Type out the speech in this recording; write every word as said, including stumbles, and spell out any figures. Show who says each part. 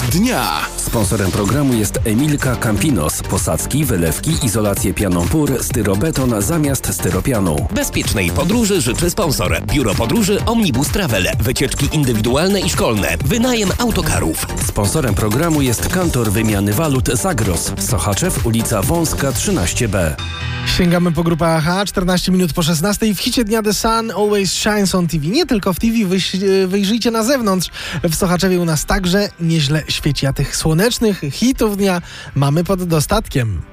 Speaker 1: dnia.
Speaker 2: Sponsorem programu jest Emilka Campinos. Posadzki, wylewki, izolację pianą pór, styrobeton zamiast styropianu.
Speaker 3: Bezpiecznej podróży życzy sponsor. Biuro Podróży Omnibus Travel. Wycieczki indywidualne i szkolne. Wynajem autokarów.
Speaker 2: Sponsorem programu jest Kantor Wymiany Walut Zagros. Sochaczew, ulica Wąska trzynaście B.
Speaker 4: Sięgamy po grupę A H, czternaście minut po szesnastej. W hicie dnia The Sun Always Shines on T V. Nie tylko w T V, wyś, wyjrzyjcie na zewnątrz. W Sochaczewie u nas także nieźle świeci, a tych słonecznych hitów dnia mamy pod dostatkiem.